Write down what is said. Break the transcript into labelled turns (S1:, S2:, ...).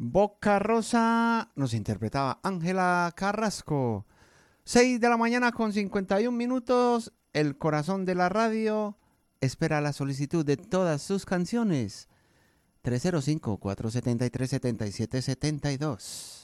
S1: Boca Rosa nos interpretaba Ángela Carrasco. 6 de la mañana con 51 minutos. El corazón de la radio espera la solicitud de todas sus canciones. 305-473-7772.